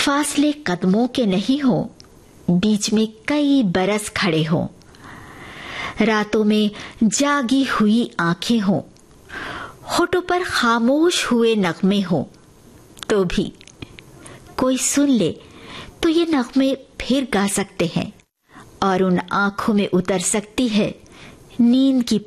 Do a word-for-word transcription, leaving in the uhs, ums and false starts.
फासले कदमों के नहीं हो, बीच में कई बरस खड़े हो, रातों में जागी हुई आंखें हो, होठों पर खामोश हुए नगमे हो, तो भी कोई सुन ले तो ये नगमे फिर गा सकते हैं और उन आंखों में उतर सकती है नींद की